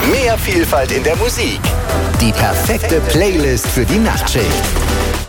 Mehr Vielfalt in der Musik. Die perfekte Playlist für die Nachtschicht.